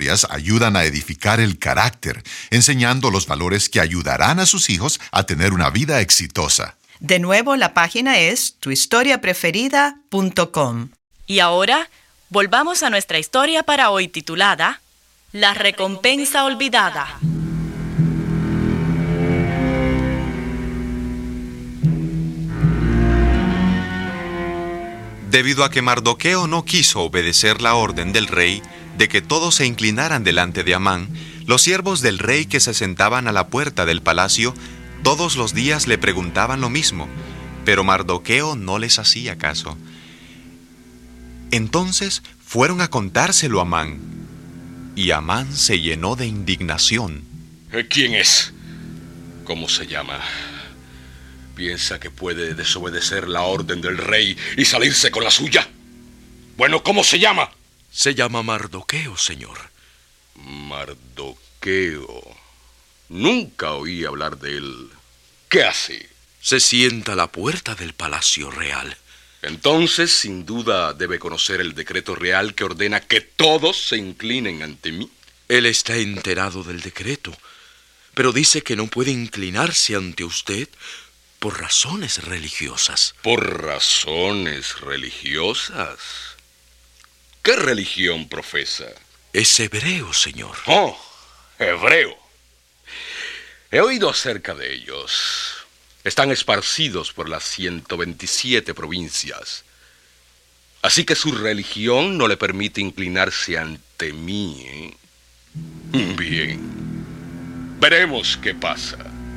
historias ayudan a edificar el carácter, enseñando los valores que ayudarán a sus hijos a tener una vida exitosa. De nuevo, la página es tuhistoriapreferida.com. Y ahora, volvamos a nuestra historia para hoy titulada La recompensa olvidada. Debido a que Mardoqueo no quiso obedecer la orden del rey de que todos se inclinaran delante de Amán, los siervos del rey que se sentaban a la puerta del palacio todos los días le preguntaban lo mismo, pero Mardoqueo no les hacía caso. Entonces fueron a contárselo a Amán, y Amán se llenó de indignación. ¿Quién es? ¿Cómo se llama? ¿Piensa que puede desobedecer la orden del rey y salirse con la suya? Bueno, ¿cómo se llama? Se llama Mardoqueo, señor. Mardoqueo. Nunca oí hablar de él. ¿Qué hace? Se sienta a la puerta del palacio real. Entonces, sin duda, debe conocer el decreto real que ordena que todos se inclinen ante mí. Él está enterado del decreto, pero dice que no puede inclinarse ante usted por razones religiosas. ¿Por razones religiosas? ¿Qué religión profesa? Es hebreo, señor. Oh, hebreo. He oído acerca de ellos. Están esparcidos por las 127 provincias. Así que su religión no le permite inclinarse ante mí, ¿eh? Bien. Veremos qué pasa.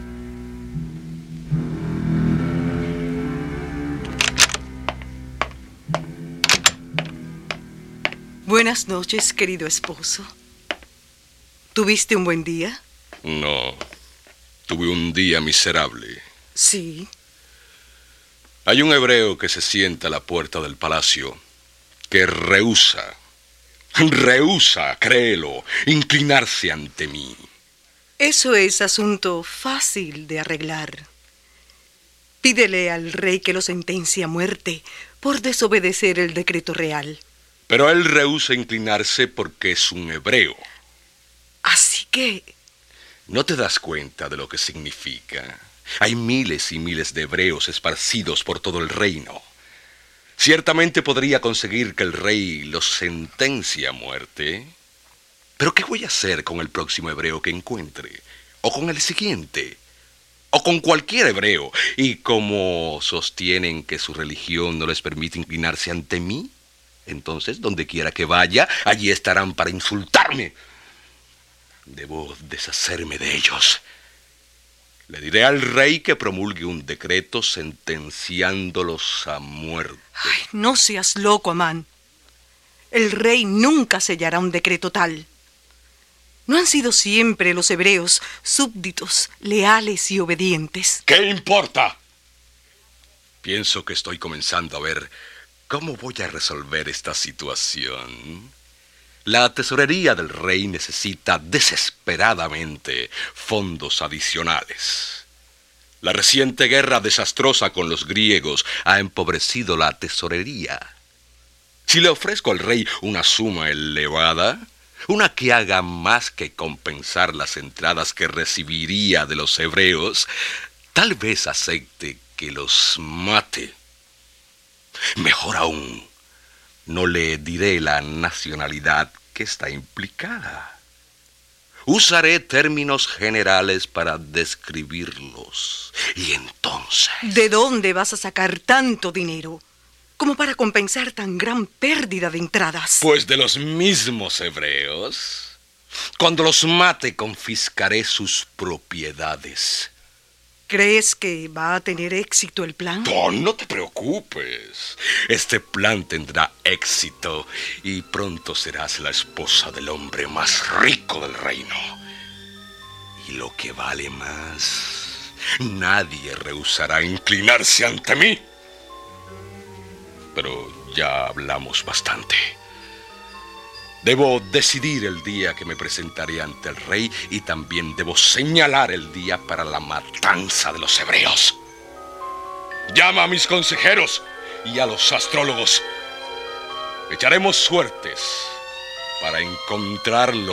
Buenas noches, querido esposo. ¿Tuviste un buen día? No, tuve un día miserable. Sí. Hay un hebreo que se sienta a la puerta del palacio que rehúsa, créelo, inclinarse ante mí. Eso es asunto fácil de arreglar. Pídele al rey que lo sentencie a muerte por desobedecer el decreto real. Pero él rehúsa inclinarse porque es un hebreo. Así que... ¿No te das cuenta de lo que significa? Hay miles y miles de hebreos esparcidos por todo el reino. Ciertamente podría conseguir que el rey los sentencie a muerte. ¿Pero qué voy a hacer con el próximo hebreo que encuentre? ¿O con el siguiente? ¿O con cualquier hebreo? Y como sostienen que su religión no les permite inclinarse ante mí, entonces, donde quiera que vaya, allí estarán para insultarme. Debo deshacerme de ellos. Le diré al rey que promulgue un decreto sentenciándolos a muerte. Ay, no seas loco, Amán. El rey nunca sellará un decreto tal. ¿No han sido siempre los hebreos súbditos, leales y obedientes? ¿Qué importa? Pienso que estoy comenzando a ver cómo voy a resolver esta situación. La tesorería del rey necesita desesperadamente fondos adicionales. La reciente guerra desastrosa con los griegos ha empobrecido la tesorería. Si le ofrezco al rey una suma elevada, una que haga más que compensar las entradas que recibiría de los hebreos, tal vez acepte que los mate. Mejor aún, no le diré la nacionalidad que está implicada. Usaré términos generales para describirlos. Y entonces... ¿De dónde vas a sacar tanto dinero como para compensar tan gran pérdida de entradas? Pues de los mismos hebreos. Cuando los mate, confiscaré sus propiedades. ¿Crees que va a tener éxito el plan? Oh, no te preocupes. Este plan tendrá éxito y pronto serás la esposa del hombre más rico del reino. Y lo que vale más, nadie rehusará inclinarse ante mí. Pero ya hablamos bastante. Debo decidir el día que me presentaré ante el rey y también debo señalar el día para la matanza de los hebreos. Llama a mis consejeros y a los astrólogos. Echaremos suertes para encontrarlo